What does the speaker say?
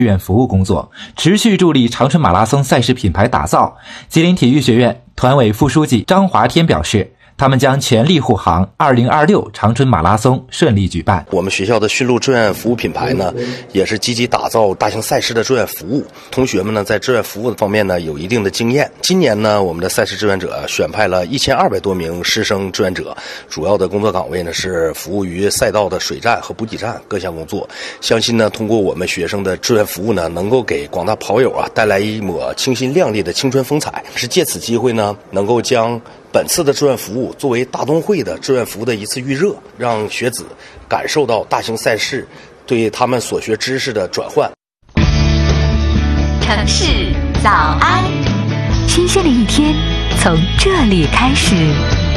院服务工作，持续助力长春马拉松赛事品牌打造。吉林体育学院团委副书记张华天表示，他们将全力护航2026长春马拉松顺利举办。 我们学校的训路志愿服务品牌呢，也是积极打造大型赛事的志愿服务。同学们呢，在志愿服务方面呢，有一定的经验。今年呢，我们的赛事志愿者选派了1200多名师生志愿者，主要的工作岗位呢是服务于赛道的水站和补给站各项工作。相信呢，通过我们学生的志愿服务呢，能够给广大跑友带来一抹清新亮丽的青春风采。是借此机会呢，能够将本次的志愿服务作为大冬会的志愿服务的一次预热，让学子感受到大型赛事对他们所学知识的转换。 城市早安，新鲜的一天从这里开始。